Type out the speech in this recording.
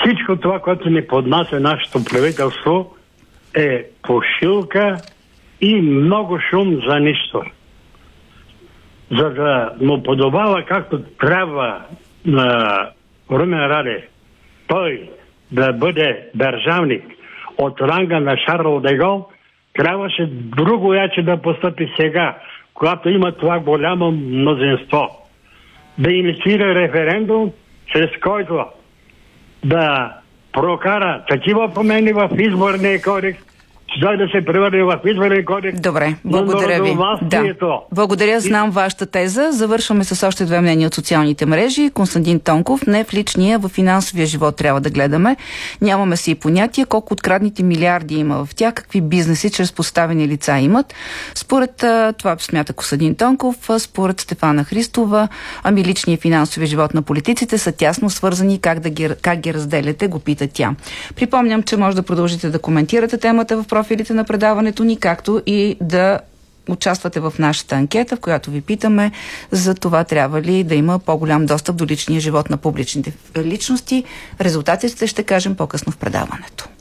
Всичко това, което ни поднася нашето правителство, е пошилка и много шум за нищо. За да му подобава както трябва на Румен Радев, той да бъде държавник от ранга на Шарл де Гол, трябваше друго яче да постъпи сега, когато има това голямо мнозинство. Да инициира референдум, чрез който да прокара такива промени в изборния кодекс, за да се превърне в изборен кодекс. Добре, благодаря ви. Да. Благодаря, знам вашата теза. Завършваме с още две мнения от социалните мрежи. Константин Тонков: не в личния, в финансовия живот трябва да гледаме. Нямаме си и понятие колко открадните милиарди има в тях, какви бизнеси чрез поставени лица имат. Според това смята Константин Тонков, според Стефана Христова, ами личния и финансовия живот на политиците са тясно свързани. Как ги разделяте, го пита тя. Припомням, че може да продължите да коментирате темата в профилите на предаването ни, както и да участвате в нашата анкета, в която ви питаме за това трябва ли да има по-голям достъп до личния живот на публичните личности. Резултатите ще кажем по-късно в предаването.